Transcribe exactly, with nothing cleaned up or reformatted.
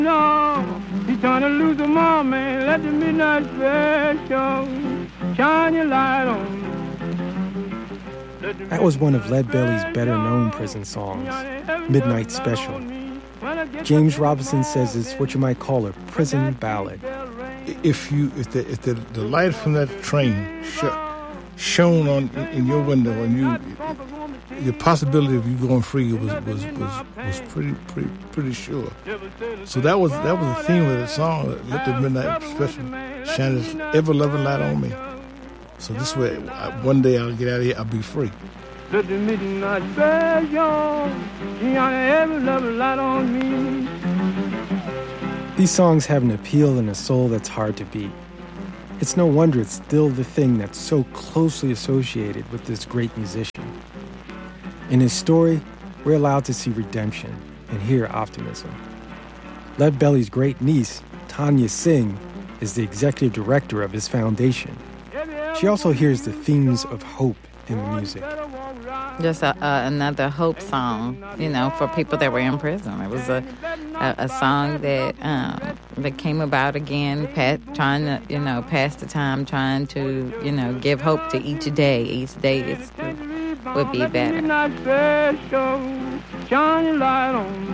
No, he's trying to lose them all, man. Let the midnight special shine your light on. That was one of Lead Belly's better-known prison songs, Midnight Special. James Robinson says it's what you might call a prison ballad. If you, if the if the, the light from that train sh- shone on in your window, and you, the possibility of you going free was was was, was pretty pretty pretty sure. So that was that was the theme of the song. Let the midnight special shine its ever loving light on me. So this way, one day I'll get out of here, I'll be free. Let the midnight special shine ever loving light on me. These songs have an appeal and a soul that's hard to beat. It's no wonder it's still the thing that's so closely associated with this great musician. In his story, we're allowed to see redemption and hear optimism. Lead Belly's great niece, Tanya Singh, is the executive director of his foundation. She also hears the themes of hope in the music. Just a, uh, another hope song, you know, for people that were in prison. It was a a, a song that um, that came about again, pat, trying to, you know, pass the time, trying to, you know, give hope to each day. Each day is, would be better.